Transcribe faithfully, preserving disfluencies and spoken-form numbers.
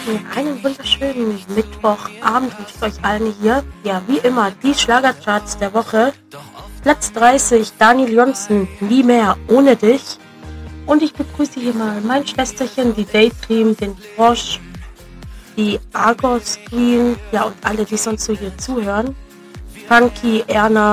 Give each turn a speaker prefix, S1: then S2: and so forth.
S1: Ja, einen wunderschönen Mittwochabend wünsche ich euch allen hier. Ja, wie immer, die Schlagercharts der Woche. Platz dreißig, Daniel Johnson, Nie mehr ohne dich. Und ich begrüße hier mal mein Schwesterchen, die Daydream, den Frosch, die Argos Queen, ja und alle, die sonst so hier zuhören. Funky, Erna,